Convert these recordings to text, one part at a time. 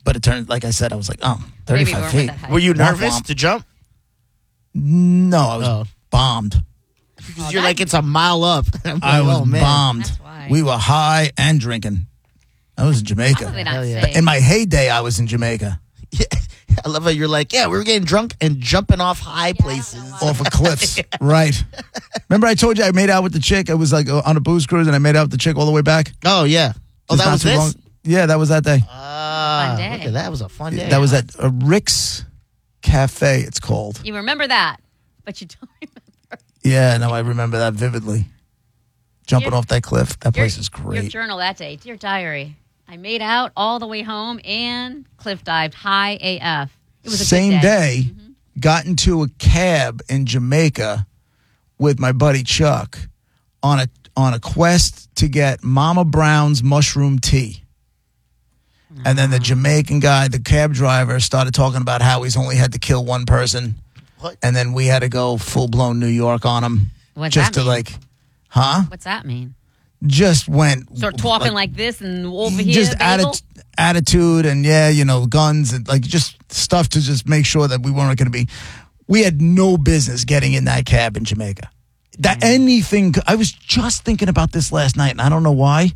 But it turned, like I said, I was like, oh, Maybe 35 we feet. weren't that high. Were you nervous Womp womp. to jump? No, I was bombed. Because you're like, it's a mile up. I was bombed. That's why. We were high and drinking. I was in Jamaica. How would they not Hell yeah. say? In my heyday, I was in Jamaica. Yeah. I love how you're like, yeah, we were getting drunk and jumping off high places. Off of cliffs. Right. Remember I told you I made out with the chick? I was like on a booze cruise and I made out with the chick all the way back? Oh, yeah. Oh, Just that not was too this? long. Yeah, that was that day. Fun day. Look at that. That was a fun day. That was at a Rick's Cafe, it's called. You remember that, but you don't remember. Yeah, no, I remember that vividly. Jumping off that cliff. That place is Your great. journal that day, dear diary. I made out all the way home and cliff dived high AF. It was a Same good day, Mm-hmm. got into a cab in Jamaica with my buddy Chuck on a quest to get Mama Brown's mushroom tea. And then the Jamaican guy, the cab driver, started talking about how he's only had to kill one person. What? And then we had to go full-blown New York on him. What's just that to mean? huh? What's that mean? Just went. Start talking like this and over here, just bagel? attitude and guns and like just stuff to just make sure that we weren't going to be. We had no business getting in that cab in Jamaica. That anything. I was just thinking about this last night, and I don't know why.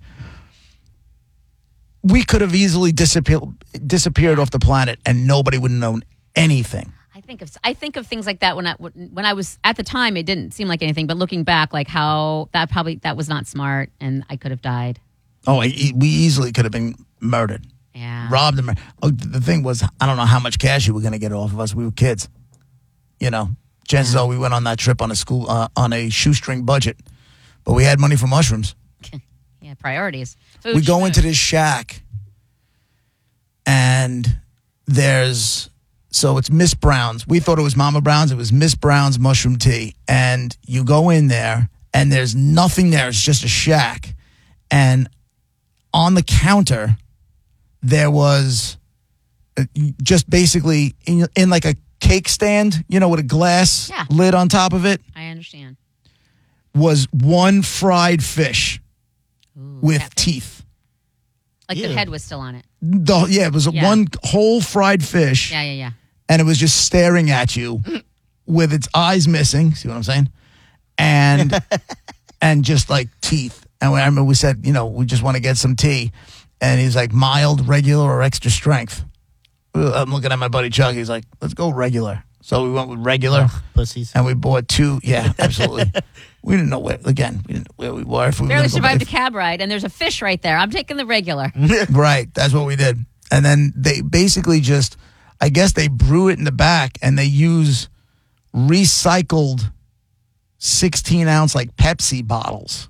We could have easily disappeared off the planet, and nobody would have known anything. I think of things like that when I was at the time. It didn't seem like anything, but looking back, like how that was not smart, and I could have died. Oh, we easily could have been murdered, robbed, and the thing was, I don't know how much cash you were going to get off of us. We were kids, Chances are we went on that trip on on a shoestring budget, but we had money for mushrooms. Yeah, priorities. Food, We go into this shack, and so it's Miss Brown's. We thought it was Mama Brown's. It was Miss Brown's mushroom tea. And you go in there, and there's nothing there. It's just a shack. And on the counter, there was just basically in like a cake stand, with a glass lid on top of it, I understand. was one fried fish with catfish? teeth. Like the head was still on it. It was one whole fried fish. Yeah. And it was just staring at you with its eyes missing. See what I'm saying? And and just like teeth. And I remember we said, we just want to get some tea. And he's like, mild, regular, or extra strength. I'm looking at my buddy Chuck. He's like, let's go regular. So we went with regular. Pussies. And we bought two. Yeah, absolutely. We didn't know we didn't know where we were. If we Barely were survived a cab ride, and there's a fish right there. I'm taking the regular. Right. That's what we did. And then they basically just, I guess they brew it in the back and they use recycled 16-ounce like Pepsi bottles.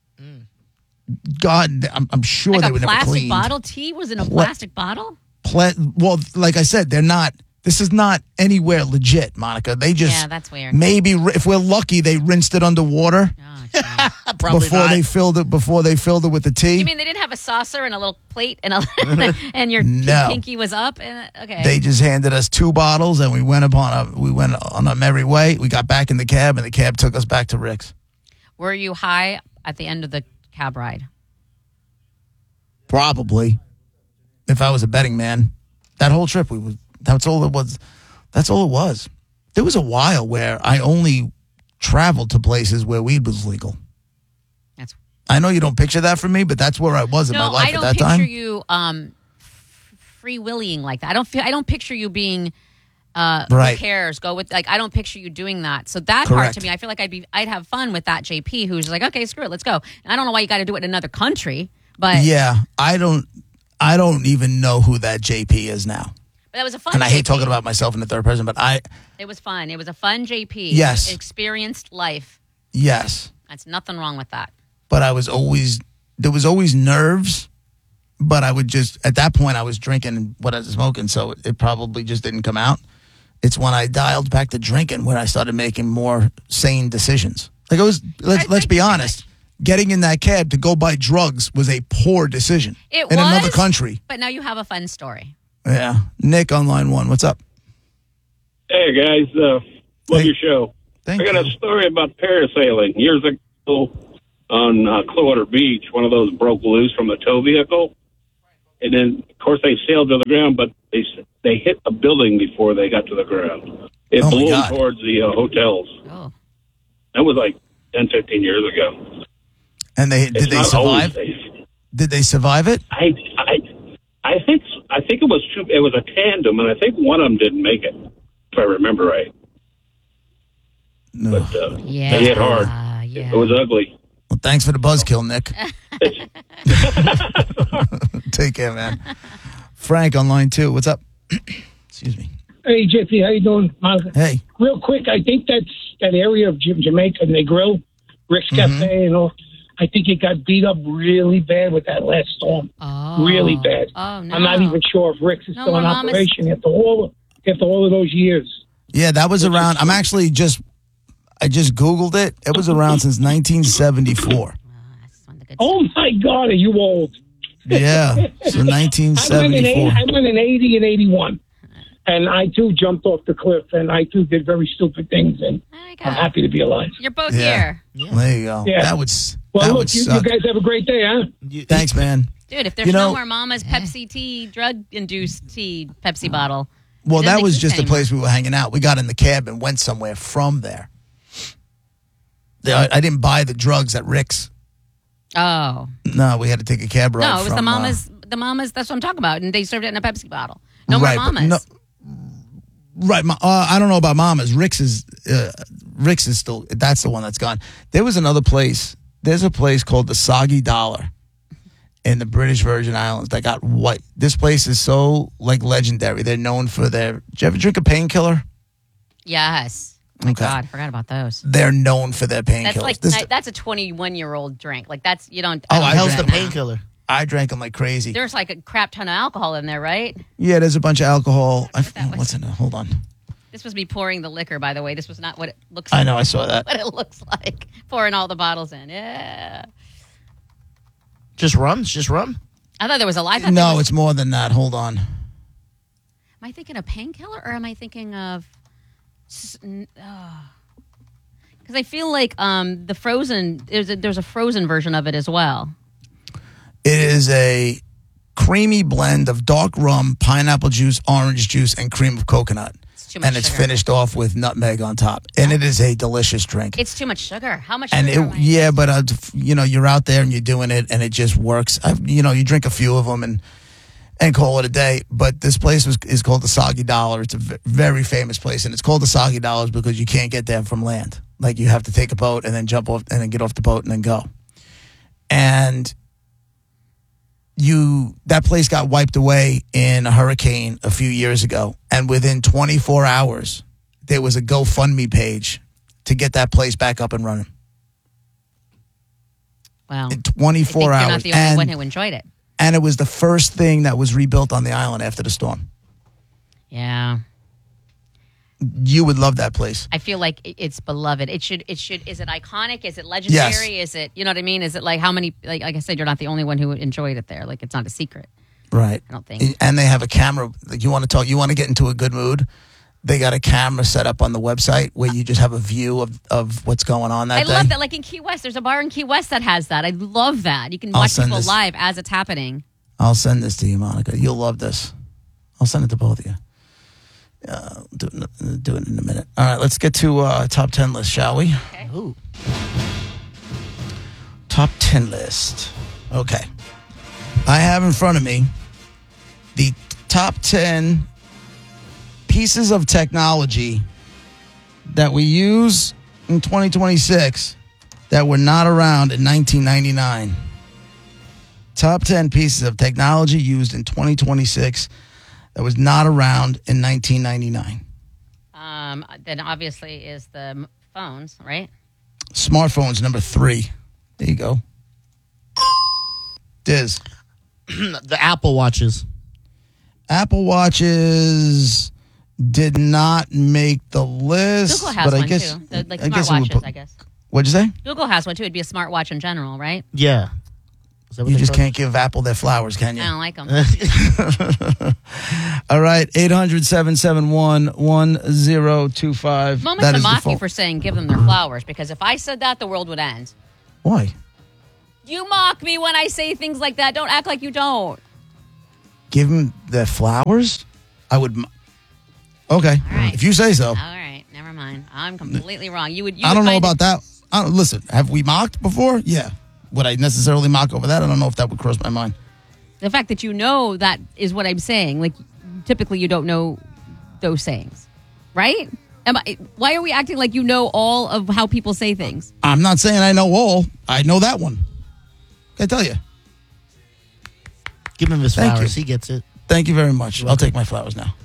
God, I'm sure Like they a were never plastic cleaned. bottle tea was in a plastic bottle? Well, like I said, they're not. This is not anywhere legit, Monica. They just that's weird. Maybe if we're lucky, they rinsed it underwater Probably before not. they filled it. Before they filled it with the tea. You mean they didn't have a saucer and a little plate and and your No. pinky was up? Okay. They just handed us two bottles, and we went on a merry way. We got back in the cab, and the cab took us back to Rick's. Were you high at the end of the cab ride? Probably, if I was a betting man, that whole trip that's all it was. That's all it was. There was a while where I only traveled to places where weed was legal. I know you don't picture that from me, but that's where I was in my life at that time. I don't picture you free-willing like that. I don't picture you being who cares, go with, like, I don't picture you doing that. So that part to me, I feel like I'd have fun with that JP who's like, okay, screw it, let's go. And I don't know why you got to do it in another country, but yeah, I don't even know who that JP is now. But that was a fun. And I hate JP. talking about myself in the third person, but It was fun. It was a fun JP. Yes. Experienced life. Yes. That's nothing wrong with that. But there was always nerves, but I would just, at that point I was drinking what I was smoking, so it probably just didn't come out. It's when I dialed back to drinking where I started making more sane decisions. Like let's be honest, getting in that cab to go buy drugs was a poor decision in another country. But now you have a fun story. Yeah. Nick on line one, what's up? Hey, guys. Love your show. Thank I got you. a story about parasailing. Years ago on Clearwater Beach, one of those broke loose from a tow vehicle. and then of course they sailed to the ground, but they hit a building before they got to the ground. It blew them towards the hotels. Oh. That was like 10, 15 years ago. And did they survive? Did they survive it? I think it was a tandem, and I think one of them didn't make it, if I remember right. No. But they hit hard. Yeah. It was ugly. Well, thanks for the buzzkill, Nick. Take care, man. Frank on line 2. What's up? Excuse me. Hey, JP, how you doing? Hey. Real quick, I think that's that area of Jamaica, and they grill, Rick's Cafe and all. I think it got beat up really bad with that last storm. Oh. Really bad. Oh, no. I'm not even sure if Rick's is still in operation after all of those years. Yeah, that was around. I just Googled it. It was around since 1974. Oh, my God, are you old? Yeah, so 1974. I went in 80 and 81. And I, too, jumped off the cliff, and I, too, did very stupid things, and I'm happy to be alive. You're both here. Yeah. There you go. Yeah. Well, look, you guys have a great day, huh? Thanks, man. Dude, if there's no more Mama's Pepsi tea, drug-induced tea Pepsi bottle. Well, that was just the place we were hanging out. We got in the cab and went somewhere from there. I didn't buy the drugs at Rick's. Oh. No, we had to take a cab ride. No, it was from, the Mama's, that's what I'm talking about. And they served it in a Pepsi bottle. No more Mama's. Right. I don't know about Mama's. Rick's is still, that's the one that's gone. There was another place. There's a place called the Soggy Dollar in the British Virgin Islands that got white. This place is so legendary. They're known for their, did you ever drink a painkiller? Yes. Oh my God, I forgot about those. They're known for their painkillers. That's a 21-year-old drink. That's, you don't. How's the painkiller? I drank them like crazy. There's like a crap ton of alcohol in there, right? Yeah, there's a bunch of alcohol. What's in it? Hold on. This was me pouring the liquor, by the way. This was not what it looks like. I know, I saw that. What it looks like. Pouring all the bottles in. Yeah. Just rum? It's just rum? I thought there was a lot. No, it's more than that. Hold on. Am I thinking of painkiller or am I thinking of... Because I feel like the frozen... There's a frozen version of it as well. It is a creamy blend of dark rum, pineapple juice, orange juice, and cream of coconut. It's finished off with nutmeg on top. And it is a delicious drink. It's too much sugar. How much sugar? But you're out there and you're doing it and it just works. You drink a few of them and call it a day. But this place is called the Soggy Dollar. It's a very famous place. And it's called the Soggy Dollars because you can't get there from land. Like you have to take a boat and then jump off and then get off the boat and then go. And that place got wiped away in a hurricane a few years ago, and within 24 hours there was a GoFundMe page to get that place back up and running. Wow. In 24 hours. You're not the only one who enjoyed it. And it was the first thing that was rebuilt on the island after the storm. Yeah. You would love that place. I feel like it's beloved. It should. Is it iconic? Is it legendary? Yes. Is it, you know what I mean? Is it like how many, like I said, you're not the only one who enjoyed it there. Like it's not a secret. Right. I don't think. And they have a camera. Like you want to get into a good mood. They got a camera set up on the website where you just have a view of what's going on that day. I love that. Like in Key West, there's a bar in Key West that has that. I love that. You can watch people live as it's happening. I'll send this to you, Monica. You'll love this. I'll send it to both of you. Do it in a minute. All right, let's get to top 10 list, shall we? Okay. Ooh. Top 10 list. Okay. I have in front of me the top 10 pieces of technology that we use in 2026 that were not around in 1999. Top 10 pieces of technology used in 2026 that was not around in 1999. Then obviously is the phones, right? Smartphones, number 3. There you go. Diz. The Apple Watches. Apple Watches did not make the list. Google has one too. Like smartwatches, I guess. What'd you say? Google has one too. It'd be a smartwatch in general, right? Yeah. You just can't give Apple their flowers, can you? I don't like them. All right, 800-771-1025. Moments to mock you for saying give them their flowers, because if I said that, the world would end. Why? You mock me when I say things like that. Don't act like you don't. give them their flowers, I would. Okay, right. If you say so. All right, never mind. I'm completely wrong. You would. I don't know about that. Listen, have we mocked before? Yeah. Would I necessarily mock over that? I don't know if that would cross my mind. The fact that you know that is what I'm saying. Like, typically you don't know those sayings, right? Why are we acting like you know all of how people say things? I'm not saying I know all. I know that one. Can I tell you? Give him his flowers. He gets it. Thank you very much. I'll take my flowers now.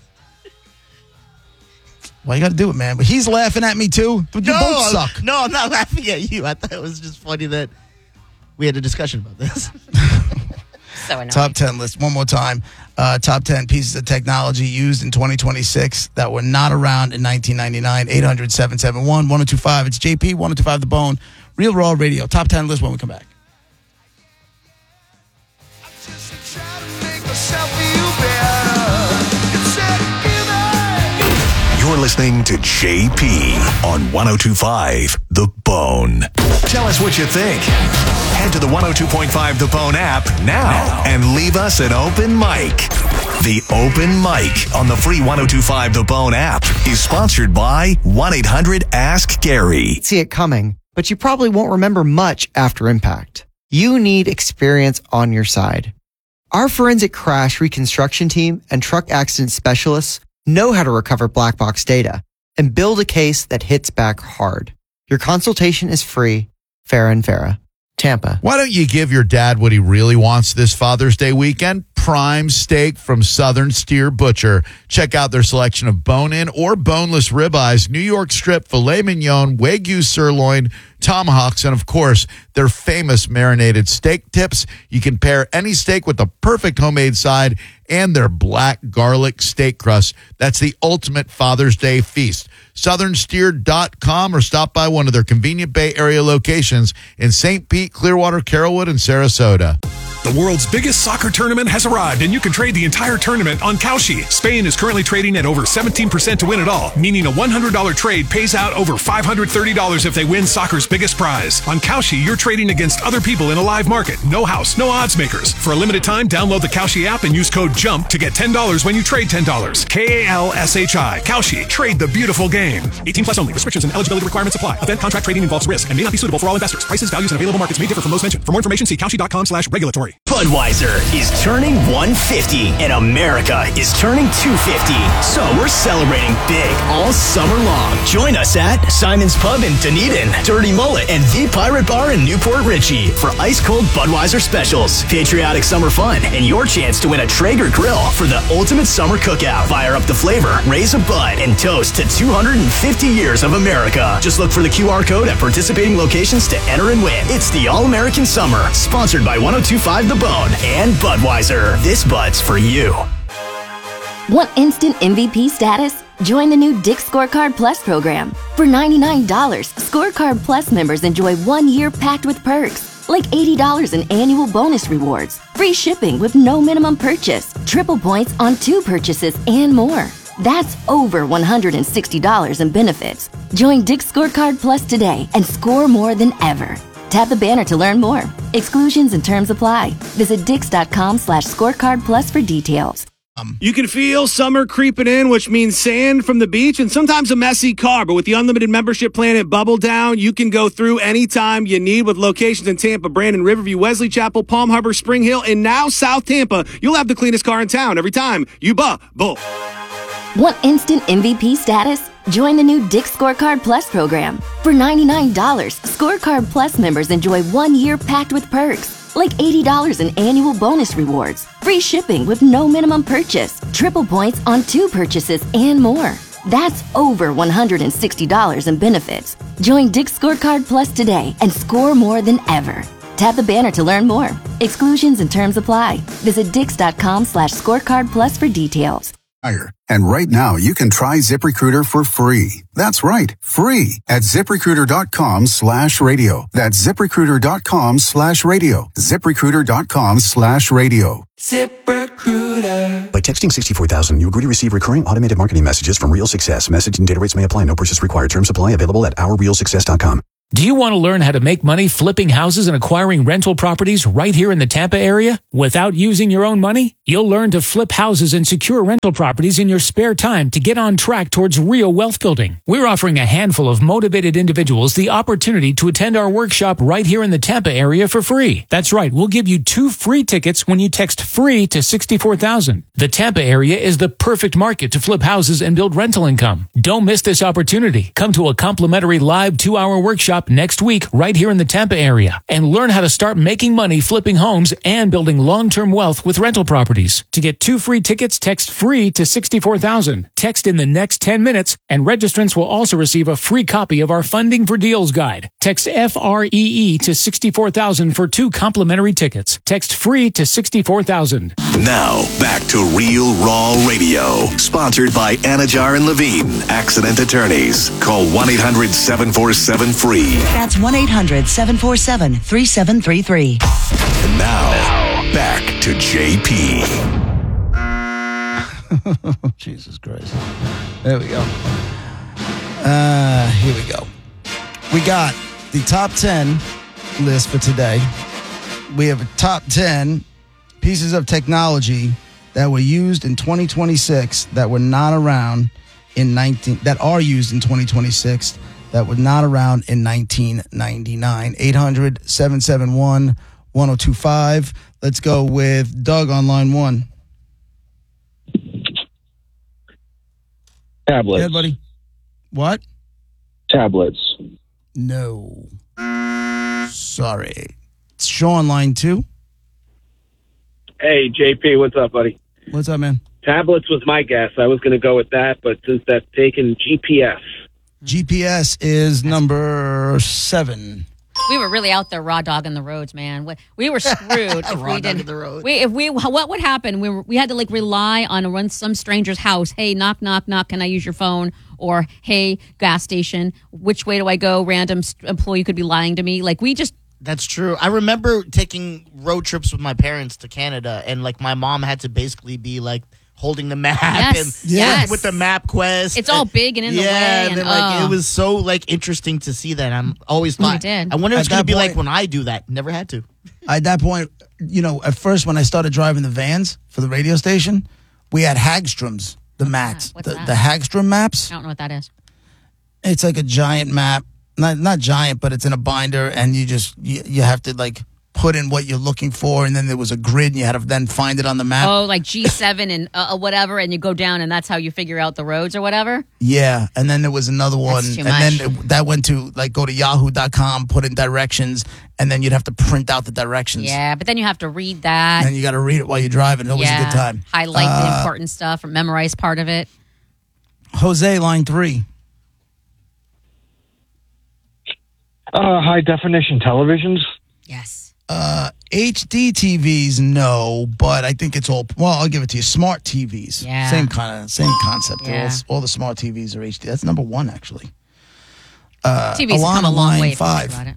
Why you got to do it, man? But he's laughing at me, too. But you both suck. No, I'm not laughing at you. I thought it was just funny that we had a discussion about this. So annoying. Top 10 list. One more time. Top 10 pieces of technology used in 2026 that were not around in 1999. 800-771-1025. It's JP, 1025 The Bone. Real Raw Radio. Top 10 list when we come back. You're listening to JP on 1025 The Bone. Tell us what you think. Head to the 102.5 The Bone app now and leave us an open mic. The open mic on the free 1025 The Bone app is sponsored by 1-800-ASK-GARY. See it coming, but you probably won't remember much after impact. You need experience on your side. Our forensic crash reconstruction team and truck accident specialists know how to recover black box data and build a case that hits back hard. Your consultation is free. Farah and Farah, Tampa. Why don't you give your dad what he really wants this Father's Day weekend? Prime steak from Southern Steer Butcher. Check out their selection of bone-in or boneless ribeyes, New York strip, filet mignon, Wagyu sirloin, tomahawks, and of course, their famous marinated steak tips. You can pair any steak with the perfect homemade side and their black garlic steak crust. That's the ultimate Father's Day feast. SouthernSteer.com or stop by one of their convenient Bay Area locations in St. Pete, Clearwater, Carrollwood, and Sarasota. The world's biggest soccer tournament has arrived, and you can trade the entire tournament on Kalshi. Spain is currently trading at over 17% to win it all, meaning a $100 trade pays out over $530 if they win soccer's biggest prize. On Kalshi, you're trading against other people in a live market. No house, no odds makers. For a limited time, download the Kalshi app and use code JUMP to get $10 when you trade $10. Kalshi. Kalshi. Trade the beautiful game. 18 plus only. Restrictions and eligibility requirements apply. Event contract trading involves risk and may not be suitable for all investors. Prices, values, and available markets may differ from those mentioned. For more information, see Kalshi.com/regulatory. Budweiser is turning 150 and America is turning 250. So we're celebrating big all summer long. Join us at Simon's Pub in Dunedin, Dirty Mullet, and The Pirate Bar in Newport Richie for ice-cold Budweiser specials, patriotic summer fun, and your chance to win a Traeger grill for the ultimate summer cookout. Fire up the flavor, raise a bud, and toast to 250 years of America. Just look for the QR code at participating locations to enter and win. It's the All-American Summer, sponsored by 1025 The Bone and Budweiser. This Bud's for you. Want instant MVP status? Join the new Dick's Scorecard Plus program. For $99, Scorecard Plus members enjoy 1 year packed with perks, like $80 in annual bonus rewards, free shipping with no minimum purchase, triple points on 2 purchases, and more. That's over $160 in benefits. Join Dick's Scorecard Plus today and score more than ever. Tap the banner to learn more. Exclusions and terms apply. Visit Dix.com/scorecard plus for details. You can feel summer creeping in, which means sand from the beach and sometimes a messy car. But with the unlimited membership plan at Bubble Down, you can go through anytime you need with locations in Tampa, Brandon, Riverview, Wesley Chapel, Palm Harbor, Spring Hill, and now South Tampa. You'll have the cleanest car in town every time you bubble. Want instant MVP status? Join the new Dick's Scorecard Plus program. For $99, Scorecard Plus members enjoy 1 year packed with perks, like $80 in annual bonus rewards, free shipping with no minimum purchase, triple points on 2 purchases, and more. That's over $160 in benefits. Join Dick's Scorecard Plus today and score more than ever. Tap the banner to learn more. Exclusions and terms apply. Visit Dix.com/scorecard plus for details. And right now, you can try ZipRecruiter for free. That's right, free at ZipRecruiter.com/radio. That's ZipRecruiter.com/radio. ZipRecruiter.com/radio. ZipRecruiter. By texting 64,000, you agree to receive recurring automated marketing messages from Real Success. Message and data rates may apply. No purchase required. Terms apply. Available at OurRealSuccess.com. Do you want to learn how to make money flipping houses and acquiring rental properties right here in the Tampa area without using your own money? You'll learn to flip houses and secure rental properties in your spare time to get on track towards real wealth building. We're offering a handful of motivated individuals the opportunity to attend our workshop right here in the Tampa area for free. That's right, we'll give you 2 free tickets when you text FREE to 64,000. The Tampa area is the perfect market to flip houses and build rental income. Don't miss this opportunity. Come to a complimentary live 2-hour workshop next week right here in the Tampa area and learn how to start making money flipping homes and building long-term wealth with rental properties. To get 2 free tickets, text FREE to 64,000. Text in the next 10 minutes and registrants will also receive a free copy of our Funding for Deals guide. Text FREE to 64,000 for 2 complimentary tickets. Text FREE to 64,000. Now, back to Real Raw Radio. Sponsored by Anajar and Levine, Accident Attorneys. Call 1-800-747-FREE. That's 1-800-747-3733. And now, back to JP. Jesus Christ. There we go. Here we go. We got the top 10 list for today. We have a top 10 pieces of technology that were used in 2026 that were not around in that are used in 2026 that were not around in 1999. 800-771-1025. Let's go with Doug on line 1. Tablets. Yeah, buddy. What? Tablets. No. Sorry. It's Sean, line 2. Hey, JP, what's up, buddy? What's up, man? Tablets was my guess. I was going to go with that, but since that's taken, GPS. GPS is number 7. We were really out there raw dogging the roads, man. We were screwed if we didn't. What would happen? We had to rely on some stranger's house. Hey, knock, knock, knock. Can I use your phone? Or hey, gas station. Which way do I go? Random employee could be lying to me. That's true. I remember taking road trips with my parents to Canada, and my mom had to basically be holding the map and with the map quest. It's all big and in the way. And it was so interesting to see that. I'm always thought, I wonder what it's going to be like when I do that. Never had to. At that point, at first when I started driving the vans for the radio station, we had Hagstroms, the maps, the Hagstrom maps. I don't know what that is. It's like a giant map. Not giant, but it's in a binder, and you have to put in what you're looking for, and then there was a grid, and you had to then find it on the map. Oh, like G7 and whatever, and you go down, and that's how you figure out the roads or whatever? Yeah, and then there was another one, That's too and much. then that went to, go to yahoo.com, put in directions, and then you'd have to print out the directions. Yeah, but then you have to read that. And then you got to read it while you're driving. It was a good time. Highlight the important stuff or memorize part of it. Jose, line 3. High definition televisions. Yes. HD TVs, no, but I think it's all. Well, I'll give it to you. Smart TVs, Yeah. same concept. Yeah. All the smart TVs are HD. That's number 1, actually. TVs have come Alana, a long line way. If you think 5. about it.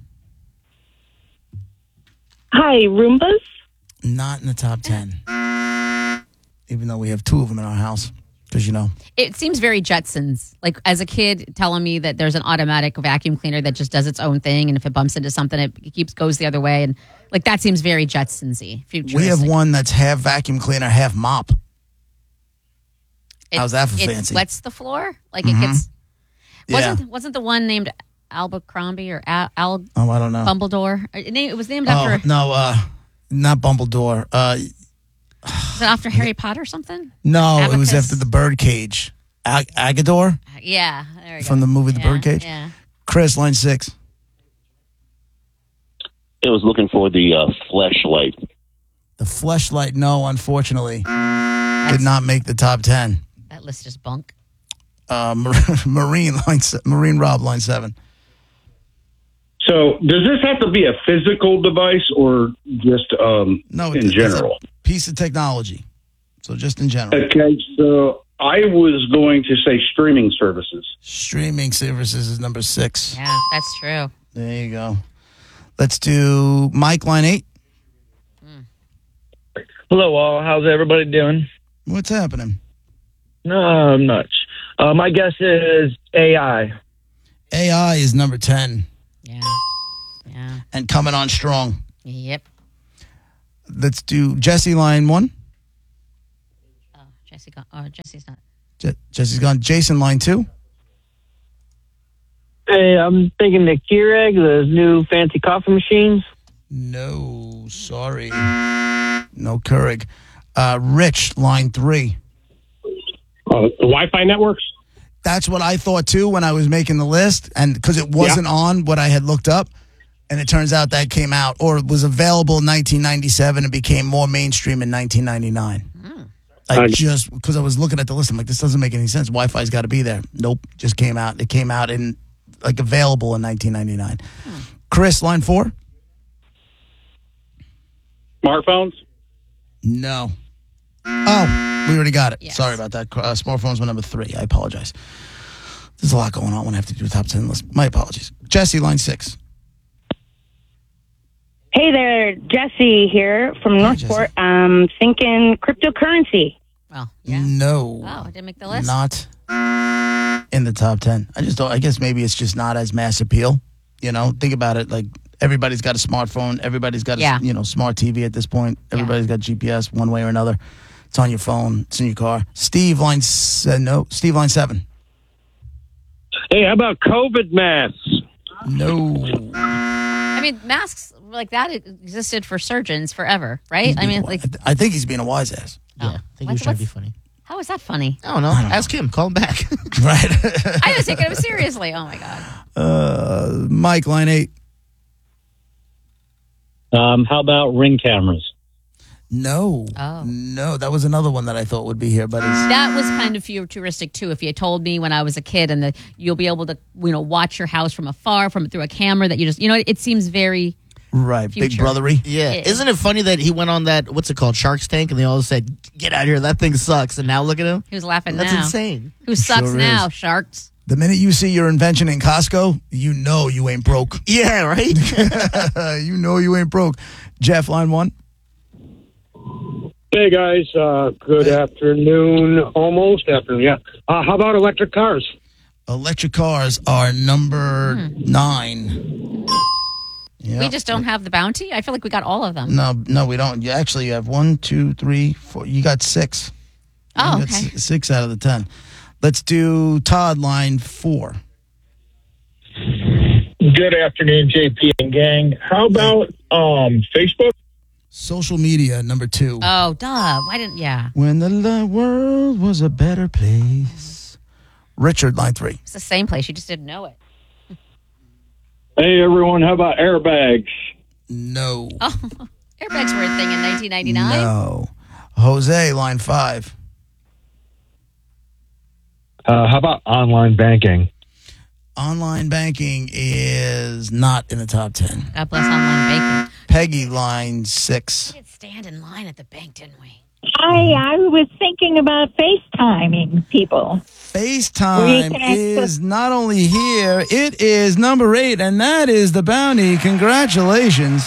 Hi, Roombas? Not in the top 10, even though we have 2 of them in our house. Because It seems very Jetsons. As a kid telling me that there's an automatic vacuum cleaner that just does its own thing, and if it bumps into something, it goes the other way, and that seems very Jetsons-y. we have one that's half vacuum cleaner, half mop. How's that for fancy? It wets the floor. It Mhm. gets. Wasn't the one named Abercrombie or Al? Oh, I don't know. Bumbledore. It was named after. No, not Bumbledore. Was it after Harry Potter or something? No, it was Abacus? after the birdcage. Agador Yeah, there we go. from the movie The Birdcage. Yeah. Chris, line 6. It was looking for the fleshlight. The fleshlight, no, unfortunately, did not make the top 10. That list is bunk. Marine Rob, line 7. So, does this have to be a physical device or just No, in general? It's a piece of technology. So just in general. Okay, so I was going to say streaming services. Streaming services is number 6. Yeah, that's true. There you go. Let's do Mike, line 8. Hello, all. How's everybody doing? What's happening? No, much. My guess is AI. AI is number 10. Yeah. And coming on strong. Yep. Let's do Jesse, line 1. Oh, Jesse's not. Jesse's gone. Jason, line 2. Hey, I'm thinking the Keurig, those new fancy coffee machines. No, sorry. No Keurig. Rich, line 3. The Wi-Fi networks? That's what I thought, too, when I was making the list, and because it wasn't on what I had looked up, and it turns out that came out, or it was available in 1997 and became more mainstream in 1999. Because I was looking at the list, I'm like, this doesn't make any sense. Wi-Fi's got to be there. Nope, just came out. It came out in, available in 1999. Chris, line 4. Smartphones? No. Oh, we already got it. Yes. Sorry about that. Smartphones were number 3. I apologize. There's a lot going on when I have to do a top 10 list. My apologies. Jesse, line 6. Hey there, Jesse here from Northport. Thinking cryptocurrency. Well, yeah. No. Oh, I didn't make the list. Not in the top 10. I guess maybe it's just not as mass appeal. Think about it. Like, everybody's got a smartphone. Everybody's got a smart TV at this point. Everybody's got GPS one way or another. It's on your phone. It's in your car. Steve, line 7. Hey, how about COVID masks? No. I mean, masks like that existed for surgeons forever, right? I think he's being a wise ass. Yeah, I think he was trying to be funny. How is that funny? I don't know. Ask him. Call him back. Right. I was taking him seriously. Oh, my God. Mike, line 8. How about Ring cameras? No. Oh. No, that was another one that I thought would be here, but that was kind of futuristic too. If you had told me when I was a kid and you'll be able to, watch your house from afar through a camera that you just, it seems very right, future. Big brothery. Yeah. Isn't it funny that he went on that, what's it called, Shark's Tank, and they all said, get out of here, that thing sucks, and now look at him. He was laughing That's now. That's insane. Who sucks sure now, is. Sharks? The minute you see your invention in Costco, you know you ain't broke. Yeah, right? You know you ain't broke. Jeff, line 1. Hey, guys. Good afternoon. Almost afternoon, yeah. How about electric cars? Electric cars are number 9. Yep. We just don't have the bounty? I feel like we got all of them. No, we don't. You actually have 1, 2, 3, 4. You got 6. Oh, you got 6 out of the 10. Let's do Todd, line 4. Good afternoon, JP and gang. How about Facebook? Social media, number 2. Oh, duh. Why didn't, When the world was a better place. Richard, line 3. It's the same place. You just didn't know it. Hey, everyone. How about airbags? No. Oh, airbags were a thing in 1999? No. Jose, line 5. How about online banking? Online banking is not in the top 10. God bless online banking. Peggy, line 6. We did stand in line at the bank, didn't we? I was thinking about FaceTiming people. FaceTime is not only here, it is number 8, and that is the bounty. Congratulations.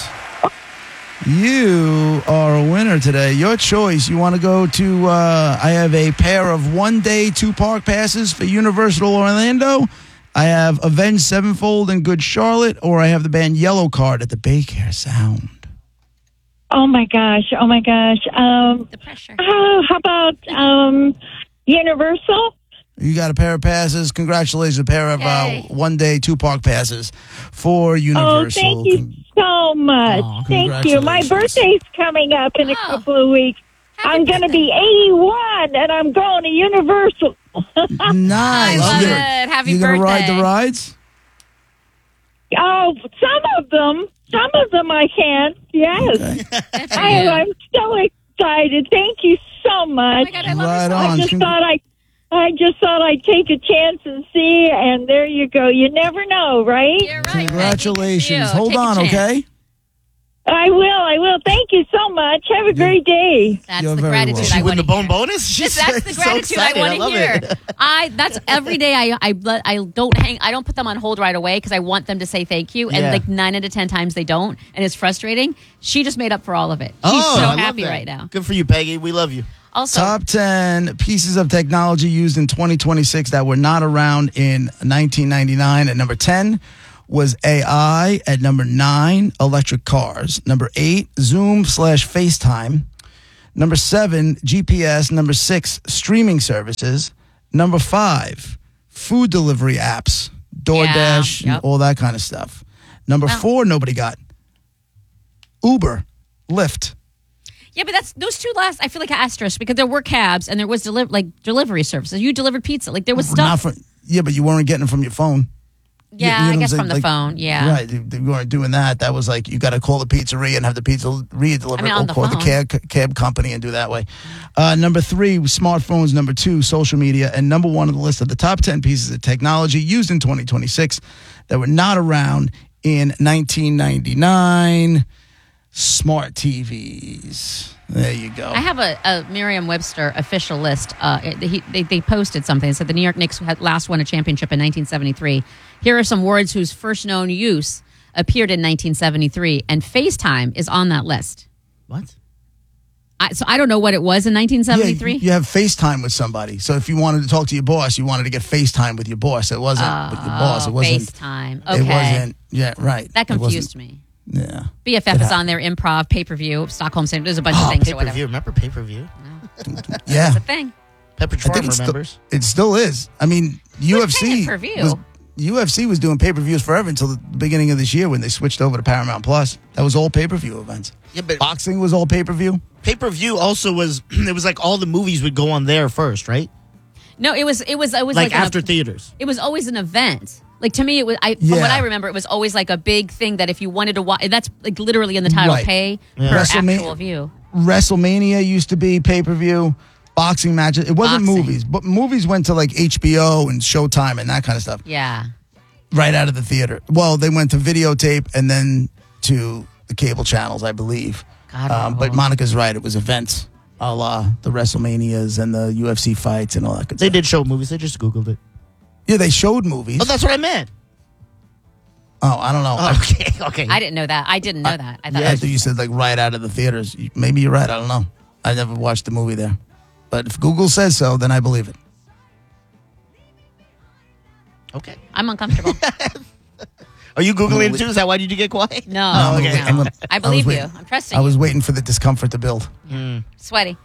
You are a winner today. Your choice. You want to go to, I have a pair of 1-day 2-park passes for Universal Orlando. I have Avenged Sevenfold in Good Charlotte, or I have the band Yellow Card at the Baycare Sound. Oh, my gosh. The pressure. How about Universal? You got a pair of passes. Congratulations. A pair of 1-day 2-park passes for Universal. Oh, thank you so much. Thank you. My birthday's coming up in a couple of weeks. I'm going to be 81, and I'm going to Universal. Nice. I love it. Happy you birthday. You going to ride the rides? Oh, some of them I can. Yes. Okay. I'm so excited. Thank you so much. Oh my God, I love I just thought I'd take a chance and see, and there you go. You never know, right? You're right. Congratulations. Hold on, okay? I will. Thank you so much. Have a great day. That's the gratitude Did she I win want the to bone hear. bonus? That's the gratitude I want to hear. That's every day. I don't put them on hold right away because I want them to say thank you, and like 9 out of 10 times they don't, and it's frustrating. She just made up for all of it. She's so happy right now. Good for you, Peggy. We love you. Also, top 10 pieces of technology used in 2026 that were not around in 1999. At number 10, was AI. At number 9, electric cars. Number 8, Zoom/FaceTime. Number 7, GPS. Number 6, streaming services. Number 5, food delivery apps, DoorDash, and all that kind of stuff. Number 4, nobody got. Uber, Lyft. Yeah, but that's those two last. I feel like asterisk because there were cabs and there was delivery services. You delivered pizza, like there was stuff. But you weren't getting it from your phone. Yeah, I guess from the phone. Yeah, right. You weren't doing that. That was like you got to call the pizzeria and have the pizzeria deliver, or call the cab company and do that way. Number 3, smartphones. Number 2, social media, and number 1 on the list of the top 10 pieces of technology used in 2026 that were not around in 1999. Smart TVs. There you go. I have a Merriam-Webster official list. They posted something. It said the New York Knicks had last won a championship in 1973. Here are some words whose first known use appeared in 1973, and FaceTime is on that list. What? So I don't know what it was in 1973. Yeah, you have FaceTime with somebody. So if you wanted to talk to your boss, you wanted to get FaceTime with your boss. It wasn't with your boss. It wasn't FaceTime. Okay. It wasn't. Yeah, right. That confused me. Yeah. BFF is on there. Improv, pay-per-view, Stockholm Syndrome. There's a bunch of things or whatever. Pay-per-view. Remember pay-per-view? Yeah. That's a thing. Pepperidge Farm remembers. It still is. I mean, UFC was doing pay-per-views forever until the beginning of this year when they switched over to Paramount Plus. That was all pay-per-view events. Yeah, but boxing was all pay-per-view. Pay-per-view also was. It was like all the movies would go on there first, right? No, it was like after theaters. It was always an event. Like to me, it was. From what I remember, it was always like a big thing that if you wanted to watch, that's like literally in the title, pay per actual view. WrestleMania used to be pay-per-view. Boxing matches. It wasn't movies, but movies went to like HBO and Showtime and that kind of stuff. Yeah. Right out of the theater. Well, they went to videotape and then to the cable channels, I believe. But Monica's right. It was events, a la the WrestleManias and the UFC fights and all that good stuff. They did show movies. They just Googled it. Yeah, they showed movies. Oh, that's what I meant. Oh, I don't know. Oh, okay. I didn't know that. I didn't know that. I thought I thought you said like right out of the theaters. Maybe you're right. I don't know. I never watched the movie there. But if Google says so, then I believe it. Okay. I'm uncomfortable. Are you Googling it too? Is that why did you get quiet? No. Okay. No. I believe you. I'm trusting you. I was waiting for the discomfort to build. Sweaty.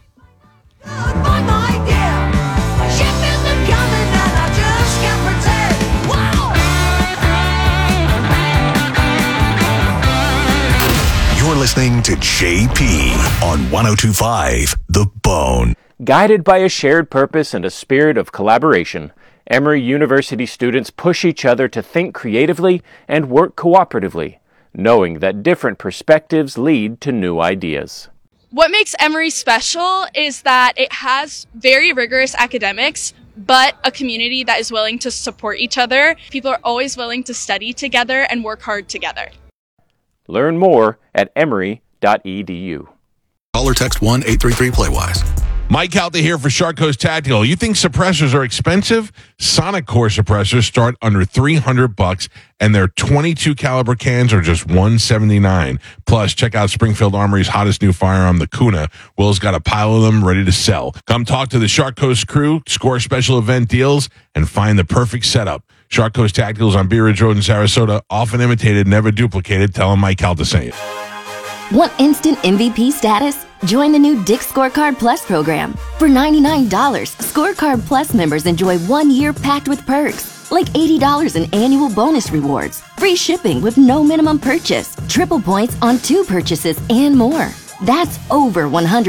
You're listening to JP on 102.5 The Bone. Guided by a shared purpose and a spirit of collaboration, Emory University students push each other to think creatively and work cooperatively, knowing that different perspectives lead to new ideas. What makes Emory special is that it has very rigorous academics, but a community that is willing to support each other. People are always willing to study together and work hard together. Learn more at emory.edu. Call or text 1-833-PLAY-WISE. Mike out there here for Shark Coast Tactical. You think suppressors are expensive? Sonic Core suppressors start under $300, and their 22 caliber cans are just $179. Plus, check out Springfield Armory's hottest new firearm, the Kuna. Will's got a pile of them ready to sell. Come talk to the Shark Coast crew, score special event deals, and find the perfect setup. Shark Coast Tacticals on Bee Ridge Road in Sarasota, often imitated, never duplicated. Tell them Mike Calta sent you. Want instant MVP status? Join the new Dick's Scorecard Plus program. For $99, Scorecard Plus members enjoy 1 year packed with perks, like $80 in annual bonus rewards, free shipping with no minimum purchase, triple points on 2 purchases, and more. That's over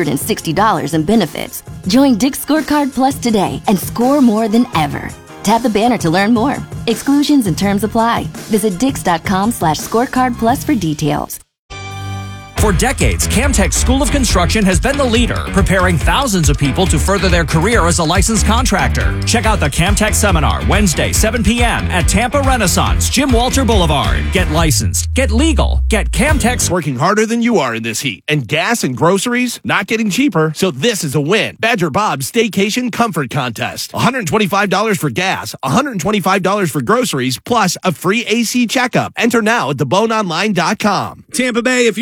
$160 in benefits. Join Dick's Scorecard Plus today and score more than ever. Tap the banner to learn more. Exclusions and terms apply. Visit dix.com/scorecard plus for details. For decades, Camtech School of Construction has been the leader, preparing thousands of people to further their career as a licensed contractor. Check out the Camtech Seminar, Wednesday, 7 p.m. at Tampa Renaissance, Jim Walter Boulevard. Get licensed, get legal, get Camtech's. Working harder than you are in this heat. And gas and groceries not getting cheaper, so this is a win. Badger Bob's Staycation Comfort Contest. $125 for gas, $125 for groceries, plus a free AC checkup. Enter now at theboneonline.com. Tampa Bay, if your AC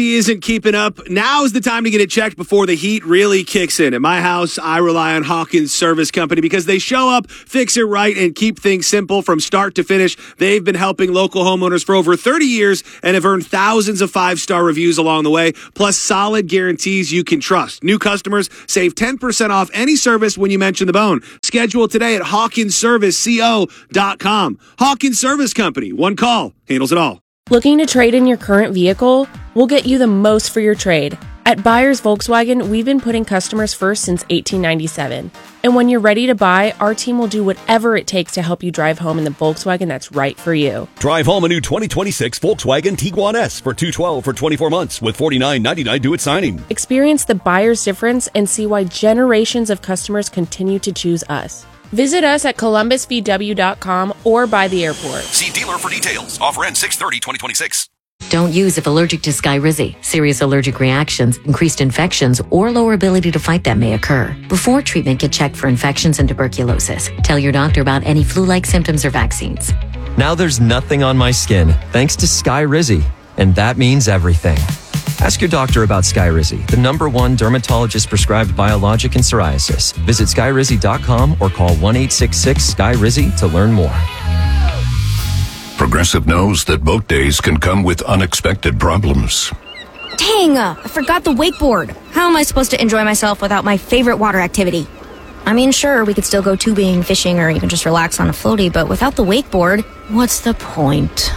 AC isn't keeping up, now is the time to get it checked before the heat really kicks in. At my house, I rely on Hawkins Service Company because they show up, fix it right, and keep things simple from start to finish. They've been helping local homeowners for over 30 years and have earned thousands of 5-star reviews along the way, plus solid guarantees you can trust. New customers save 10% off any service when you mention the bone. Schedule today at HawkinsServiceCO.com. Hawkins Service Company. One call handles it all. Looking to trade in your current vehicle? We'll get you the most for your trade. At Buyers Volkswagen, we've been putting customers first since 1897. And when you're ready to buy, our team will do whatever it takes to help you drive home in the Volkswagen that's right for you. Drive home a new 2026 Volkswagen Tiguan S for $212 for 24 months with $49.99 due at signing. Experience the buyer's difference and see why generations of customers continue to choose us. Visit us at columbusvw.com or by the airport. See dealer for details. Offer ends 6/30/2026. Don't use if allergic to Skyrizi. Serious allergic reactions, increased infections, or lower ability to fight them may occur. Before treatment, get checked for infections and tuberculosis. Tell your doctor about any flu-like symptoms or vaccines. Now there's nothing on my skin thanks to Skyrizi, and that means everything. Ask your doctor about Skyrizi, the #1 dermatologist-prescribed biologic in psoriasis. Visit Skyrizi.com or call 1-866-SKYRIZI to learn more. Progressive knows that boat days can come with unexpected problems. Dang, I forgot the wakeboard. How am I supposed to enjoy myself without my favorite water activity? I mean, sure, we could still go tubing, fishing, or even just relax on a floaty, but without the wakeboard, what's the point?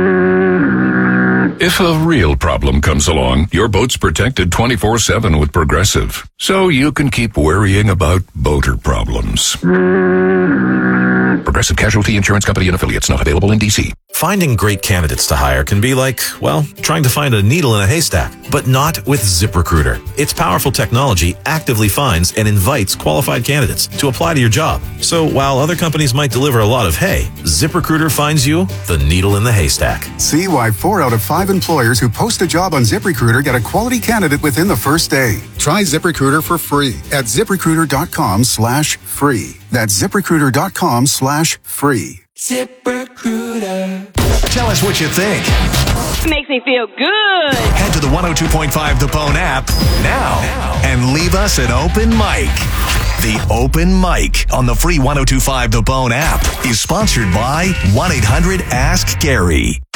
If a real problem comes along, your boat's protected 24/7 with Progressive, so you can keep worrying about boater problems. Progressive Casualty Insurance Company and Affiliates, not available in D.C. Finding great candidates to hire can be like, well, trying to find a needle in a haystack, but not with ZipRecruiter. Its powerful technology actively finds and invites qualified candidates to apply to your job. So while other companies might deliver a lot of hay, ZipRecruiter finds you the needle in the haystack. See why 4 out of 5 employers who post a job on ZipRecruiter get a quality candidate within the first day. Try ZipRecruiter for free at ZipRecruiter.com/free. That's ZipRecruiter.com/free. ZipRecruiter. Tell us what you think. Makes me feel good. Head to the 102.5 The Bone app now and leave us an open mic. The Open Mic on the free 102.5 The Bone app is sponsored by 1-800-ASK-GARY.